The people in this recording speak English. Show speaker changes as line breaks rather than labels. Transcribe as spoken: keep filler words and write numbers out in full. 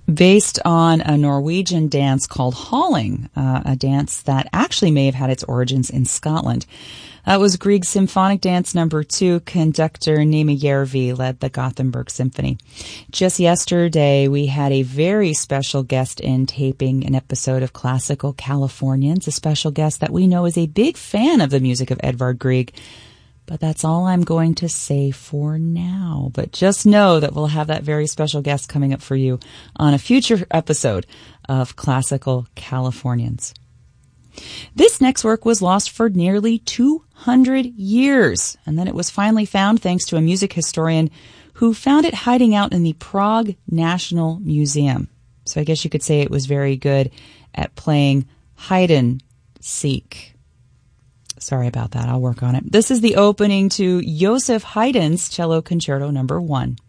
based on a Norwegian dance called Halling, uh, a dance that actually may have had its origins in Scotland. That was Grieg's Symphonic Dance Number Two. Conductor Nima Järvi led the Gothenburg Symphony. Just yesterday, we had a very special guest in taping an episode of Classical Californians, a special guest that we know is a big fan of the music of Edvard Grieg. But that's all I'm going to say for now. But just know that we'll have that very special guest coming up for you on a future episode of Classical Californians. This next work was lost for nearly two hundred years, and then it was finally found thanks to a music historian who found it hiding out in the Prague National Museum. So I guess you could say it was very good at playing hide and seek. Sorry about that. I'll work on it. This is the opening to Joseph Haydn's Cello Concerto Number One.